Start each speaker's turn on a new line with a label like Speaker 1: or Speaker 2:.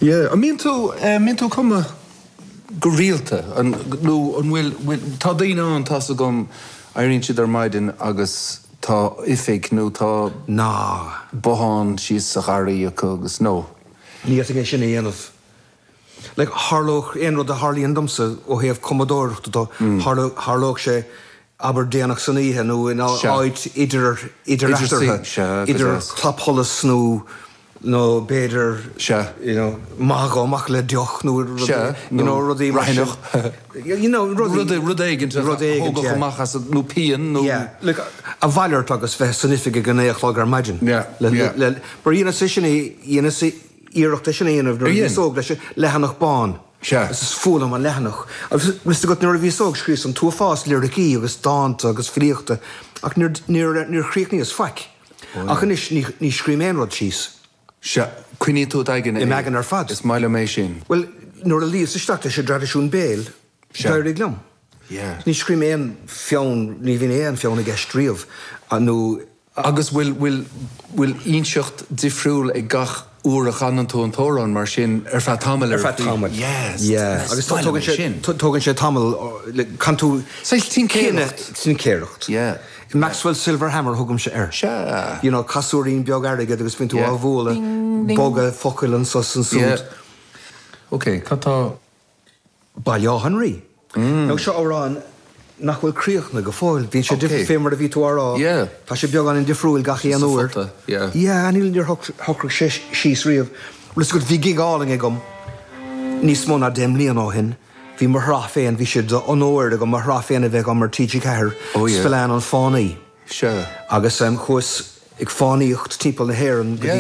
Speaker 1: Yeah, I mean to come go realta an no an will tá daoine an tá a gom airíonn siad ar maidin agus tá ifig nó tá bohan síos sa ghairí agus nó.
Speaker 2: Ní é sin éanamh. Like Harloch éonrad a Harlíon domsa ó héamh commodóireachta tá Harloch sé Aberdeenach san ihe nó in áid idir clapholas nó béidir mága amach le deoch nó rudí
Speaker 1: rainach rud éigent hógach amach as nó píon nó
Speaker 2: a bhaileart agus bheith sannifiige gnéoch lag ar maidin. Bar dhéana sinna íireachta sin éanamh nó sóg leis lehanach bán. Is fólam an lehanach. Mr. got nuair a bhí sóg scrís an tú fás lyricí agus dáanta agus fríochta ach níor chríochní is faic. Ach inis ní scríméonrad síos.
Speaker 1: Cuiní tú aigen
Speaker 2: I megan ar fad.
Speaker 1: Is maile mééis sin.
Speaker 2: Well, nuair a líos isteachta sé tradiisiún béal dair glum. Ní scríméon fion ní bhíon éon fionna gceist tríomh nó
Speaker 1: agus bhfuil inseocht difriúil ag gach úrach an tóntóran mar sin ar feadh tamil
Speaker 2: ar feadh tamil.
Speaker 1: Yes.
Speaker 2: Agus tógann sé tamil can tú
Speaker 1: tín céireacht.
Speaker 2: Yeah. Maxwell Silverhammer thugam sé ar. You know, casúirín beag airige agus fin tú á bhóla boga focail an sos an súd.
Speaker 1: OK, catá
Speaker 2: Bailá Henry. Nó seo árán nach bhfuil críochna go fáil, bhíonn sé difriú fémar a bhí tú árá. Tá sé beag an in difriúil gachaí an uair. Aníl níor thocrach sé síos riamh. Lis go bhí gigáling agam níos mó na déim líon á hin. Bhí mar hrá féin bhí siad an óir go mar hrá féin a bheith go mar TG Ceathair speáin an fánaí. Agus chus ag fánaíocht timpeall na hÉireann